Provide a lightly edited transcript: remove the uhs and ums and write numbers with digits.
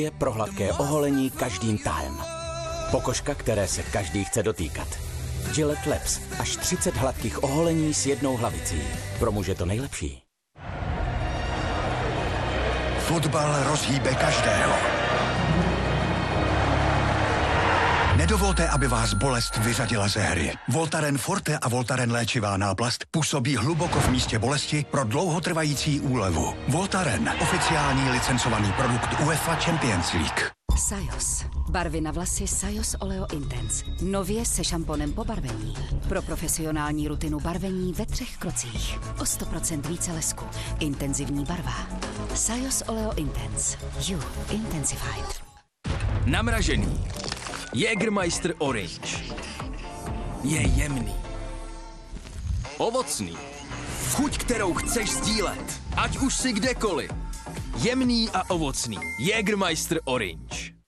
Je pro hladké oholení každým tahem. Pokožka, které se každý chce dotýkat. Gillette Labs. Až 30 hladkých oholení s jednou hlavicí. Pro muže to nejlepší. Fotbal rozhýbe každého. Nedovolte, aby vás bolest vyřadila ze hry. Voltaren Forte a Voltaren léčivá náplast působí hluboko v místě bolesti pro dlouhotrvající úlevu. Voltaren, oficiální licencovaný produkt UEFA Champions League. Sajos. Barvy na vlasy Sajos Oleo Intense. Nově se šamponem po barvení. Pro profesionální rutinu barvení ve 3 krocích. O 100% více lesku. Intenzivní barva. Sajos Oleo Intense. You intensified. Namražený. Jägermeister Orange. Je jemný. Ovocný. Chuť, kterou chceš sdílet. Ať už si kdekoliv. Jemný a ovocný. Jägermeister Orange.